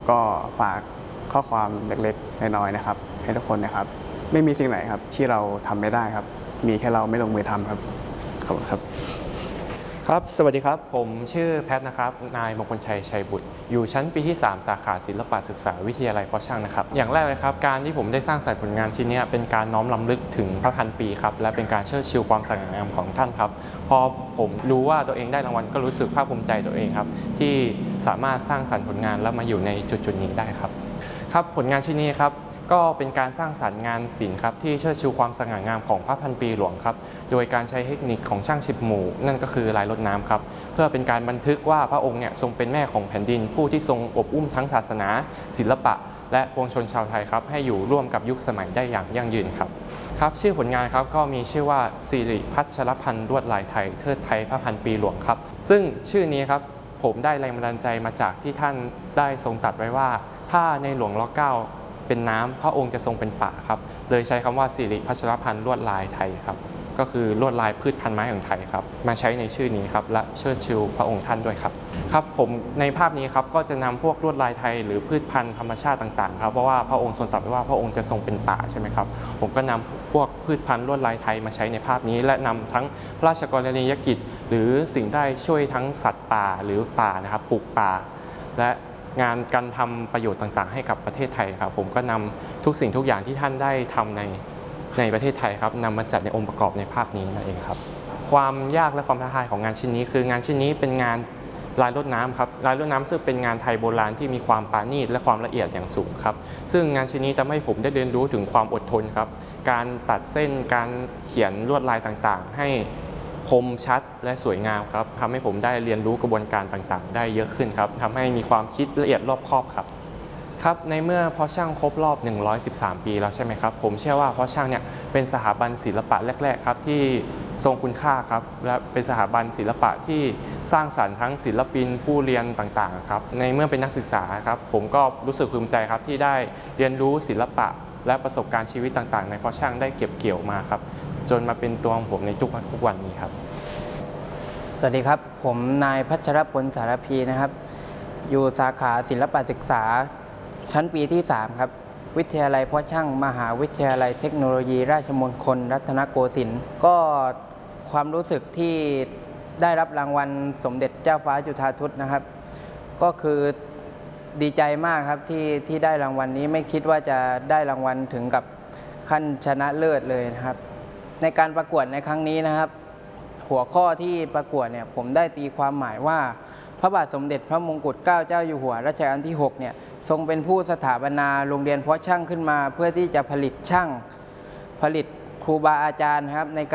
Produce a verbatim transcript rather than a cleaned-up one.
ก็ฝากข้อความเล็กๆน้อยๆนะครับให้ทุกคนนะครับไม่มีสิ่งไหนครับที่เราทำไม่ได้ครับมีแค่เราไม่ลงมือทำครับขอบคุณครับครับสวัสดีครับผมชื่อแพทนะครับนายมงคลชัยชัยบุตรอยู่ชั้นปีที่สามสาขาศิลปศึกษาวิทยาลัยเพาะช่างนะครับอย่างแรกเลยครับการที่ผมได้สร้างสรรค์ผลงานชิ้นนี้เป็นการน้อมรำลึกถึงพระพันปีครับและเป็นการเชิดชูความสง่างามของท่านครับพอผมรู้ว่าตัวเองได้รางวัลก็รู้สึกภาคภูมิใจตัวเองครับที่สามารถสร้างสรรค์ผลงานแล้วมาอยู่ในจุดๆนี้ได้ครับครับผลงานชิ้นนี้ครับก็เป็นการสร้างสรรค์งานศิลป์ครับที่เชิดชูความสง่างามของพระพันปีหลวงครับโดยการใช้เทคนิคของช่างสิบหมู่นั่นก็คือลายรดน้ำครับเพื่อเป็นการบันทึกว่าพระองค์เนี่ยทรงเป็นแม่ของแผ่นดินผู้ที่ทรงอบอุ้มทั้งศาสนาศิลปะและปวงชนชาวไทยครับให้อยู่ร่วมกับยุคสมัยได้อย่างยั่งยืนครับครับชื่อผลงานครับก็มีชื่อว่าสิริพัชรพันธ์ลวดลายไทยเทิดไทยพระพันปีหลวงครับซึ่งชื่อนี้ครับผมได้แรงบันดาลใจมาจากที่ท่านได้ทรงตรัสไว้ว่าถ้าในหลวงรัชกาลที่เก้าเป็นน้ำพระองค์จะทรงเป็นป่าครับเลยใช้คำว่าสิริพัชรพันธ์ลวดลายไทยครับก็คือลวดลายพืชพันธุ์ไม้ของไทยครับมาใช้ในชื่อนี้ครับและเชิดชูพระองค์ท่านด้วยครับครับผมในภาพนี้ครับก็จะนำพวกลวดลายไทยหรือพืชพันธุ์ธรรมชาติต่างๆครับเพราะว่าพระองค์ทรงตรัสไว้ว่าพระองค์จะทรงเป็นป่าใช่ไหมครับผมก็นำพวกพืชพันธุ์ลวดลายไทยมาใช้ในภาพนี้และนำทั้งพระราชกรณียกิจหรือสิ่งได้ช่วยทั้งสัตว์ป่าหรือป่านะครับปลูกป่าและงานการทำประโยชน์ต่างๆให้กับประเทศไทยครับผมก็นำทุกสิ่งทุกอย่างที่ท่านได้ทำในในประเทศไทยครับนำมาจัดในองค์ประกอบในภาพนี้นั่นเองครับความยากและความท้าทายของงานชิ้นนี้คืองานชิ้นนี้เป็นงานลายรดน้ำครับลายรดน้ำซึ่งเป็นงานไทยโบราณที่มีความปราณีตและความละเอียดอย่างสูงครับซึ่งงานชิ้นนี้ทำให้ผมได้เรียนรู้ถึงความอดทนครับการตัดเส้นการเขียนลวดลายต่างๆให้คมชัดและสวยงามครับทำให้ผมได้เรียนรู้กระบวนการต่างๆได้เยอะขึ้นครับทำให้มีความคิดละเอียดรอบคอบครับครับในเมื่อเพาะช่างครบรอบหนึ่งร้อยสิบสามปีแล้วใช่ไหมครับผมเชื่อว่าเพาะช่างเนี่ยเป็นสถาบันศิลปะแรกๆครับที่ทรงคุณค่าครับและเป็นสถาบันศิลปะที่สร้างสรรค์ทั้งศิลปินผู้เรียนต่างๆครับในเมื่อเป็นนักศึกษาครับผมก็รู้สึกภูมิใจครับที่ได้เรียนรู้ศิลปะและประสบการณ์ชีวิตต่างๆในเพาะช่างได้เก็บเกี่ยวมาครับจนมาเป็นตัวของผมในทุกทุกวันนี้ครับสวัสดีครับผมนายพัชรพลสารพีนะครับอยู่สาขาศิลปศึกษาชั้นปีที่สามครับวิทยาลัยเพาะช่างมหาวิทยาลัยเทคโนโลยีราชมงคลรัตนโกสินทร์ก็ความรู้สึกที่ได้รับรางวัลสมเด็จเจ้าฟ้าจุฑาทุตนะครับก็คือดีใจมากครับที่ที่ได้รางวัลนี้ไม่คิดว่าจะได้รางวัลถึงกับขั้นชนะเลิศเลยนะครับในการประกวดในครั้งนี้นะครับหัวข้อที่ประกวดเนี่ยผมได้ตีความหมายว่าพระบาทสมเด็จพระมงกุฎเกล้าเจ้าอยู่หัวรัชกาลที่หกเนี่ยทรงเป็นผู้สถาปนาโรงเรียนเพาะช่างขึ้นมาเพื่อที่จะผลิตช่างผลิตครูบาอาจารย์ครับใน